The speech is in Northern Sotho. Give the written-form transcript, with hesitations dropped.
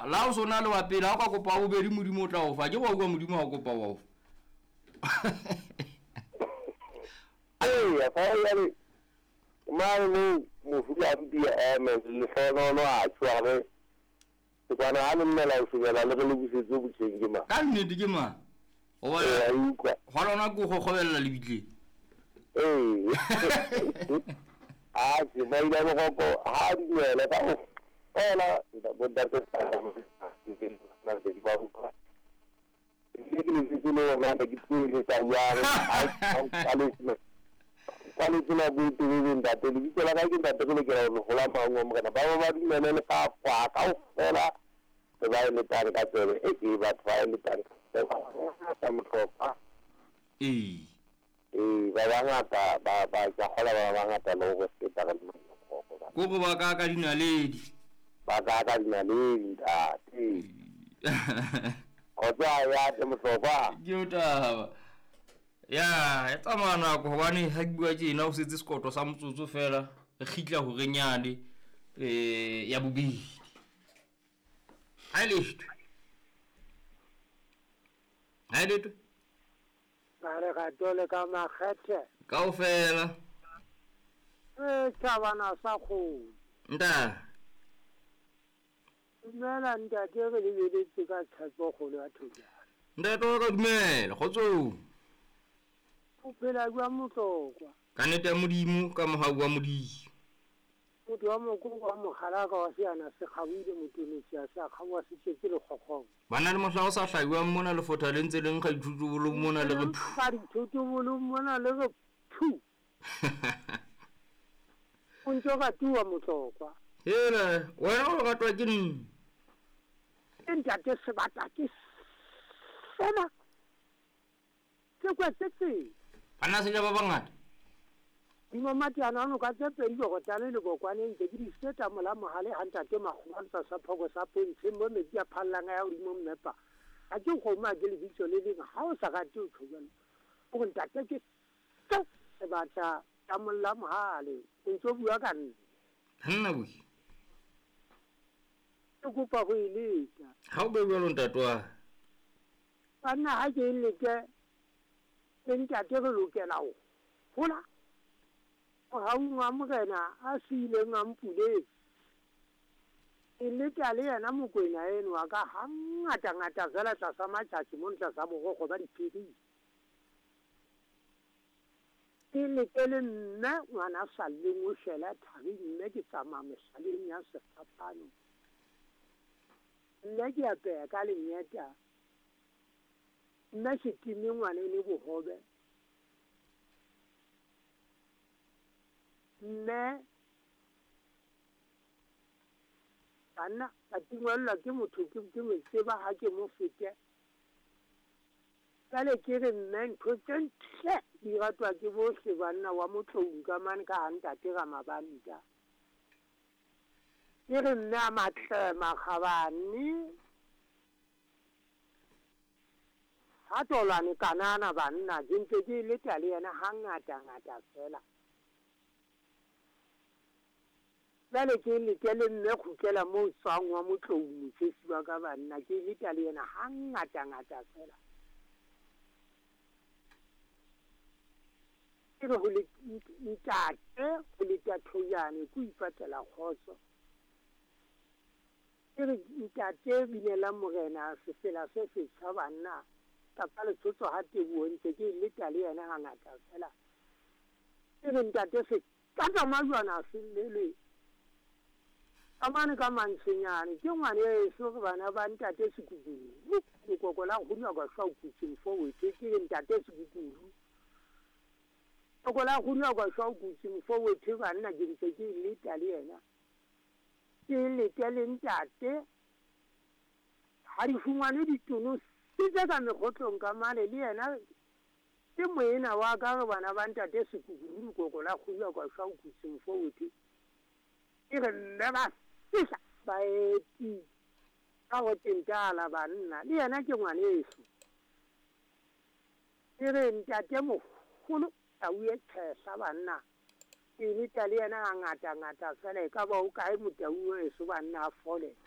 la o sona le wa pele ha ka kopa o be di modimo o tla o fa ke go kwa modimo ha kopa wa o ya fa ya le mare mo fuya dia me le sono no a tsware kwa na a mmela o sugela le go busetso botsheng ma ka nnete ke ma o wa go lona go go gobella le bitle a ke ba ile go go ha di le ka o ona da bodda ke na de ba ho ka ni ni no na de ku ni ta ya kwale tsena go tebe nda te le tsela ka ke nda te le ke ra go la ba ngwa kana ba ba di ne le ka kwa ka o fela se ba le tare ka tsebe e ke ba twa le tare ka mo tlopa ba ngata ba ja gola ba ngata lo go se ta ka mo go ba ka dinaledi ba ka dinaledi da o ja ya te mo tlopa jota ya e tsamana go bane ha bua ke na o setse sekoto sa motsotso fela re khitla ho renyane ya bobedi haileshto mare ga tole ka makgethe ka o fela tsabana sa go nda mela nda ke re le le tsika tshepo go le batho nda to ka dumela go tso o phela jwa motlokwa ka nete ya modimo ka mohau wa modimo motho wa mokoko wa mogalaka wa seana se kgabile motonetsi a sa kgawa se tsetse le gogong bana le mohlago sa hlaiwang mona le fotha le ntse leng ga dithuto bolo mona le re ga dithuto bolo mona le re phu o ntse ga tua motlokwa hela wena o gatwa ke nne ntate sebata ke sena ke kwetsetse bana se ja ba bangata dimamati ano ka tsepedi go tane le go kwane ntse ke di seta mola mogale hanta ke magwantsa sa phoko sa pentse mo metsi a phallanga ya o di mo mmepa a ke go ma ke le bitso le ding ha o sa ga te o tlhobela o go ntate ke se batla ta molla mogale o ntse bua ka nna nna bui ke kopa go ileta ha o be bua ntatwa bana ha ke ilete ntate re lokela o hola ha unga mogena a sile ngampule ile tale yana mokwena eno aka ngata zala tsa sa matšatši mo ntla sa bogogo ba diphedi ile tele nna ngwana sa le mo shela thabi nne ke tsama mesaleng ya sefapano nne ke apea ka lenyeta nna se timi ngwana le bohobe nne bana ka tingwella ke motho ke me tseba ha ke mo fete kale ke re nne ntho tsentle di ratwa ke bohle banna wa motlong ka mane ka hantate ga mabanta ke re nne a matlema kgabane ha tolwane kanana banna ke ntse ke le tale yena ngata fela jale ke lekele nne kgutlela mo tswang wa motlou motšhesi wa ka banna ke leta le yena ha ngata fela ke re go le ntate go leta thoyane ko ipatela kgotso ke re ntate binela morena sefela se setšha banna ka pa letsotso ha tebogo ntse ke leta le yena ga ngata fela ke re ntate se ka tsamajwana se lele amane ka mantsenyane ke ngwane e so ke bana ba ntate sekukuru lekoko la go nyaka swa kutseng fo wetse ke ntate sekukuru lekoko la go nyaka swa kutseng fo wetse banna ke ntse ke leta le yena ke leta le ntate ha di fumane ditono se ka megotlong ka male le yena ke moena wa ka re bana ba ntate sekukuru lekoko la go nyaka swa kutseng fo wetse ke re nne ba sisa baeti ka go tentala banna le yena ke ngwaneso ke re ntate mogolo a uye tshesa banna ke leta le yena ngata fela e ka ba o kae motau eso banna a fole